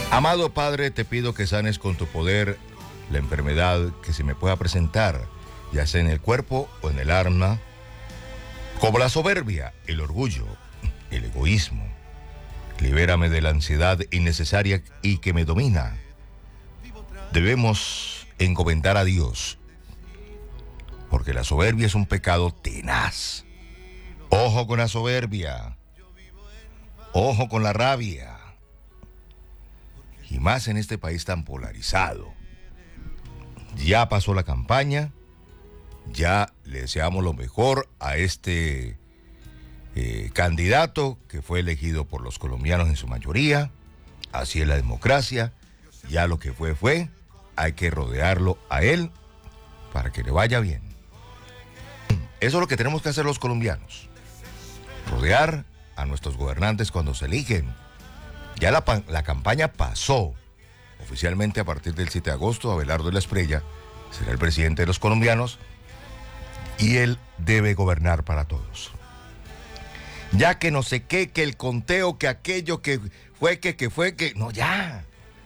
Amado Padre, te pido que sanes con tu poder la enfermedad que se me pueda presentar, ya sea en el cuerpo o en el alma, como la soberbia, el orgullo, el egoísmo. Libérame de la ansiedad innecesaria y que me domina. Debemos encomendar a Dios, porque la soberbia es un pecado tenaz. Ojo con la soberbia, ojo con la rabia, y más en este país tan polarizado. Ya pasó la campaña, ya le deseamos lo mejor a este candidato que fue elegido por los colombianos en su mayoría. Así es la democracia, ya lo que fue, hay que rodearlo a él para que le vaya bien. Eso es lo que tenemos que hacer los colombianos, rodear a nuestros gobernantes cuando se eligen. Ya la campaña pasó. Oficialmente a partir del 7 de agosto, Abelardo de la Espriella será el presidente de los colombianos y él debe gobernar para todos. Ya que no sé qué, que el conteo, que aquello, que fue, que... No, ya.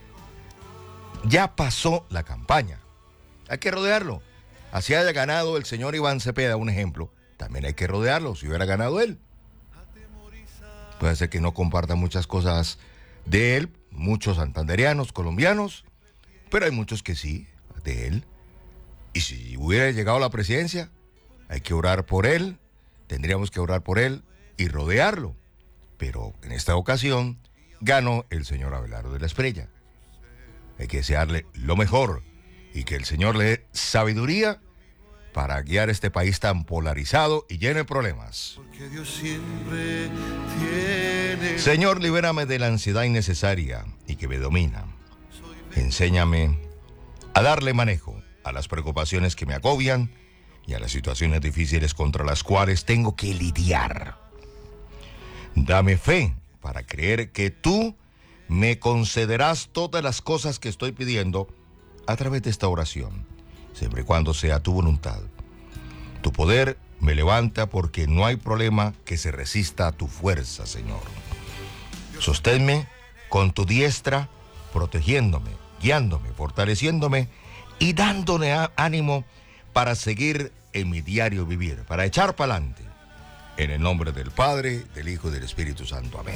Ya pasó la campaña. Hay que rodearlo. Así haya ganado el señor Iván Cepeda, un ejemplo, también hay que rodearlo, si hubiera ganado él. Puede ser que no comparta muchas cosas de él, muchos santandereanos, colombianos, pero hay muchos que sí, de él. Y si hubiera llegado a la presidencia, hay que orar por él, tendríamos que orar por él y rodearlo. Pero en esta ocasión ganó el señor Abelardo de la Espriella. Hay que desearle lo mejor y que el Señor le dé sabiduría para guiar este país tan polarizado y lleno de problemas. Porque Dios siempre tiene... Señor, libérame de la ansiedad innecesaria y que me domina. Enséñame a darle manejo a las preocupaciones que me agobian y a las situaciones difíciles contra las cuales tengo que lidiar. Dame fe para creer que tú me concederás todas las cosas que estoy pidiendo a través de esta oración, siempre y cuando sea tu voluntad. Tu poder me levanta porque no hay problema que se resista a tu fuerza, Señor. Sosténme con tu diestra, protegiéndome, guiándome, fortaleciéndome y dándole ánimo para seguir en mi diario vivir, para echar para adelante. En el nombre del Padre, del Hijo y del Espíritu Santo. Amén.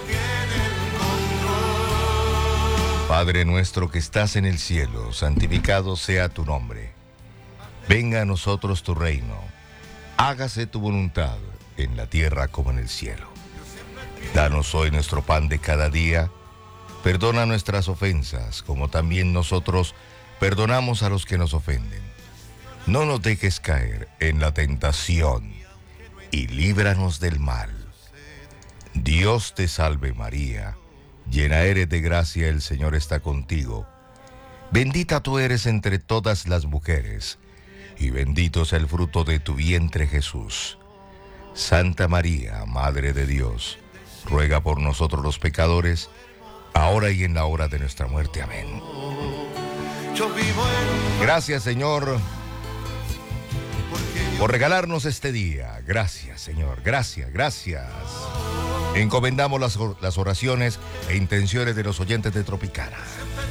Padre nuestro que estás en el cielo, santificado sea tu nombre. Venga a nosotros tu reino. Hágase tu voluntad en la tierra como en el cielo. Danos hoy nuestro pan de cada día. Perdona nuestras ofensas, como también nosotros perdonamos a los que nos ofenden. No nos dejes caer en la tentación y líbranos del mal. Dios te salve María, llena eres de gracia, el Señor está contigo. Bendita tú eres entre todas las mujeres, y bendito es el fruto de tu vientre Jesús. Santa María, Madre de Dios, ruega por nosotros los pecadores, ahora y en la hora de nuestra muerte. Amén. Gracias, Señor, por regalarnos este día. Gracias, Señor, gracias. Encomendamos las oraciones e intenciones de los oyentes de Tropicana.